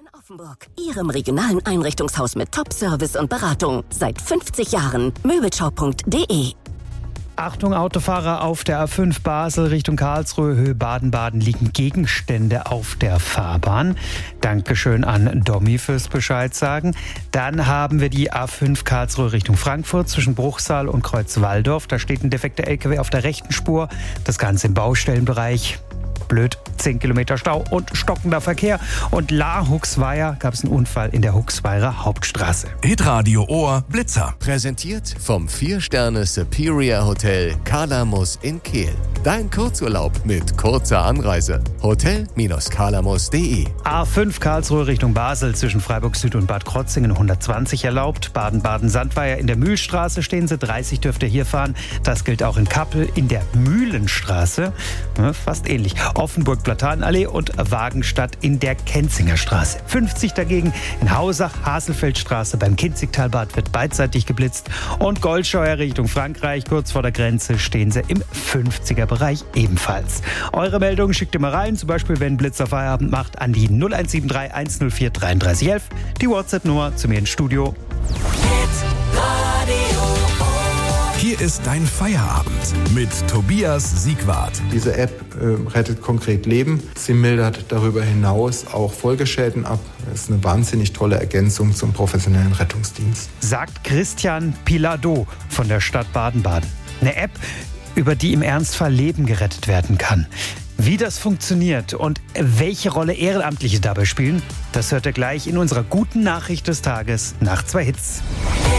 Offenburg, Ihrem regionalen Einrichtungshaus mit Top-Service und Beratung. Seit 50 Jahren. Möbelschau.de. Achtung Autofahrer, auf der A5 Basel Richtung Karlsruhe, Höhe Baden-Baden liegen Gegenstände auf der Fahrbahn. Dankeschön an Domi fürs Bescheid sagen. Dann haben wir die A5 Karlsruhe Richtung Frankfurt zwischen Bruchsal und Kreuzwaldorf. Da steht ein defekter LKW auf der rechten Spur. Das Ganze im Baustellenbereich. Blöd, 10 Kilometer Stau und stockender Verkehr. Und La-Huxweier gab es einen Unfall in der Huxweiler Hauptstraße. Hitradio Ohr Blitzer. Präsentiert vom 4-Sterne Superior Hotel Kalamus in Kehl. Dein Kurzurlaub mit kurzer Anreise. Hotel-kalamus.de. A5 Karlsruhe Richtung Basel zwischen Freiburg Süd und Bad Krotzingen 120 erlaubt. Baden-Baden-Sandweier in der Mühlstraße stehen Sie, 30 dürft ihr hier fahren. Das gilt auch in Kappel in der Mühlenstraße. Fast ähnlich. Offenburg-Platanallee und Wagenstadt in der Kenzinger Straße. 50 dagegen in Hausach, Haselfeldstraße beim Kinzigtalbad wird beidseitig geblitzt. Und Goldscheuer Richtung Frankreich, kurz vor der Grenze, stehen Sie im 50er-Bereich ebenfalls. Eure Meldungen schickt ihr mal rein, zum Beispiel wenn Blitzer Feierabend macht, an die 0173 104 3311. Die WhatsApp-Nummer zu mir ins Studio. Hier ist dein Feierabend mit Tobias Siegwart. Diese App rettet konkret Leben. Sie mildert darüber hinaus auch Folgeschäden ab. Das ist eine wahnsinnig tolle Ergänzung zum professionellen Rettungsdienst. Sagt Christian Pilado von der Stadt Baden-Baden. Eine App, über die im Ernstfall Leben gerettet werden kann. Wie das funktioniert und welche Rolle Ehrenamtliche dabei spielen, das hört ihr gleich in unserer guten Nachricht des Tages nach 2 Hits.